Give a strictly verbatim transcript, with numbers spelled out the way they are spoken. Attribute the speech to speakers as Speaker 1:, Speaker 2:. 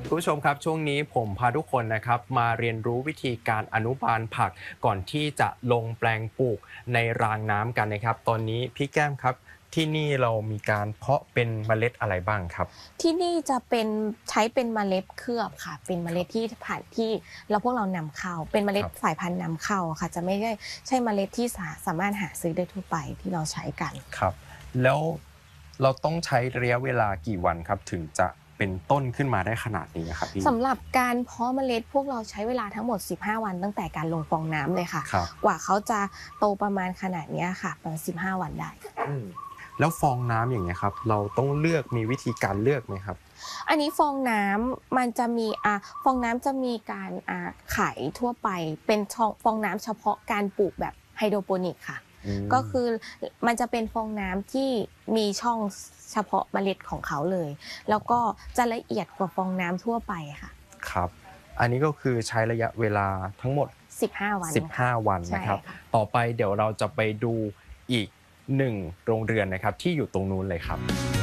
Speaker 1: คุณผู้ชมครับช่วงนี้ผมพาทุกคนนะครับมาเรียนรู้วิธีการอนุบาลผักก่อนที่จะลงแปลงปลูกในรางน้ำกันนะครับตอนนี้พี่แก้มครับที่นี่เรามีการเพาะเป็นเมล็ดอะไรบ้างครับ
Speaker 2: ที่นี่จะเป็นใช้เป็นเมล็ดเคลือบค่ะเป็นเมล็ดที่ผ่านที่เราพวกเรานำเข้าเป็นเมล็ดสายพันธุ์นำเข้าค่ะจะไม่ได้ใช่เมล็ดที่สาสามารถหาซื้อได้ทั่วไปที่เราใช้กัน
Speaker 1: ครับแล้วเราต้องใช้ระยะเวลากี่วันครับถึงจะเป็นต้นขึ้นมาได้ขนาดนี้ครับพี่
Speaker 2: สำหรับการเพาะเมล็ดพวกเราใช้เวลาทั้งหมดสิบห้าวันตั้งแต่การลงฟองน้ำเลยค่ะกว่าเขาจะโตประมาณขนาดนี้ค่ะประมาณสิบห้าวันได้
Speaker 1: แล้วฟองน้ำอย่างเงี้ยครับเราต้องเลือกมีวิธีการเลือกไหมครับ
Speaker 2: อันนี้ฟองน้ำมันจะมีอ่าฟองน้ำจะมีการอ่าขายทั่วไปเป็นฟองน้ำเฉพาะการปลูกแบบไฮโดรโปนิกค่ะก็คือมันจะเป็นฟองน้ำที่มีช่องเฉพาะเมล็ดของเขาเลยแล้วก็จะละเอียดกว่าฟองน้ำทั่วไปค่ะ
Speaker 1: ครับอันนี้ก็คือใช้ระยะเวลาทั้งหมด
Speaker 2: สิบห้าวัน
Speaker 1: สิบห้าวันนะครับต่อไปเดี๋ยวเราจะไปดูอีกหนึ่งโรงเรือนนะครับที่อยู่ตรงนู้นเลยครับ